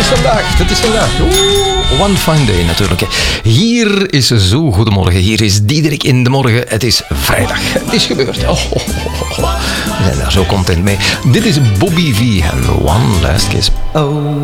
Het is vandaag. One fine day natuurlijk. Hier is zo goedemorgen. Hier is Diederik in de morgen. Het is vrijdag. Het is gebeurd. We zijn daar zo content mee. Dit is Bobby V en One Last Kiss. Oh.